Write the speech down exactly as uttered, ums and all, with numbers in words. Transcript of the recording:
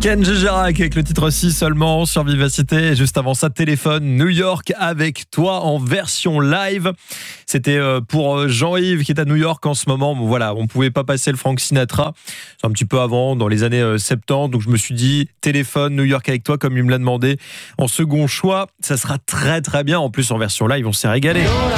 Ken Gégérac avec le titre six seulement sur Vivacité. Et juste avant ça, Téléphone, New York avec toi en version live. C'était pour Jean-Yves qui est à New York en ce moment. Bon, voilà, on pouvait pas passer le Frank Sinatra. C'est un petit peu avant, dans les années soixante-dix. Donc je me suis dit, Téléphone, New York avec toi, comme il me l'a demandé. En second choix, ça sera très très bien. En plus, en version live, on s'est régalé.